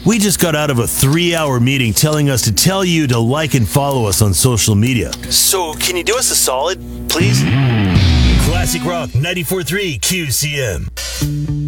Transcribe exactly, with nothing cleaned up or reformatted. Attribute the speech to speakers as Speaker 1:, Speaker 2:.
Speaker 1: We just got out of a three-hour meeting telling us to tell you to like and follow us on social media. So, can you do us a solid, please? Classic Rock ninety-four point three Q C M.